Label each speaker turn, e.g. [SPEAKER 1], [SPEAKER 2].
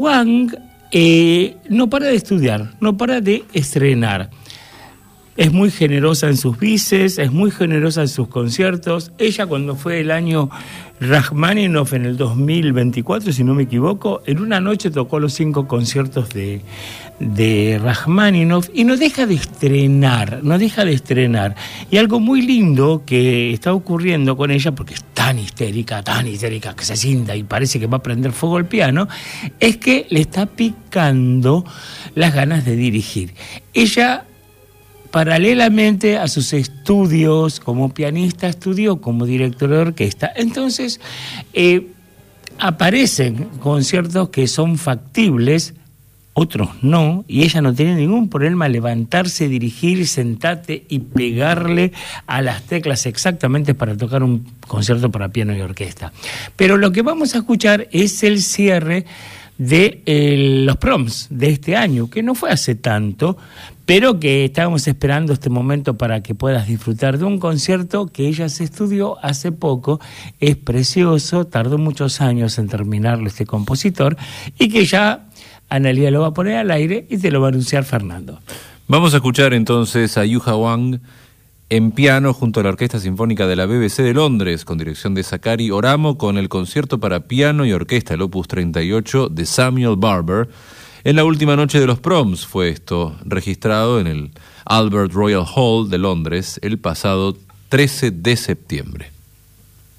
[SPEAKER 1] Wang no para de estudiar, no para de estrenar. Es muy generosa en sus bices, es muy generosa en sus conciertos. Ella, cuando fue el año Rachmaninoff en el 2024, si no me equivoco, en una noche tocó los 5 conciertos de Rachmaninoff y no deja de estrenar. Y algo muy lindo que está ocurriendo con ella, porque es tan histérica, que se sienta y parece que va a prender fuego el piano, es que le está picando las ganas de dirigir. Ella, paralelamente a sus estudios como pianista, estudió como directora de orquesta. Entonces, aparecen conciertos que son factibles, otros no, y ella no tiene ningún problema levantarse, dirigir, sentate y pegarle a las teclas exactamente para tocar un concierto para piano y orquesta. Pero lo que vamos a escuchar es el cierre de los proms de este año, que no fue hace tanto, pero que estábamos esperando este momento para que puedas disfrutar de un concierto que ella se estudió hace poco. Es precioso, tardó muchos años en terminarlo este compositor, y que ya Analía lo va a poner al aire y te lo va a anunciar Fernando.
[SPEAKER 2] Vamos a escuchar entonces a Yuha Wang en piano junto a la Orquesta Sinfónica de la BBC de Londres, con dirección de Sakari Oramo, con el concierto para piano y orquesta, el Opus 38 de Samuel Barber. En la última noche de los proms fue esto, registrado en el Albert Royal Hall de Londres el pasado 13 de septiembre.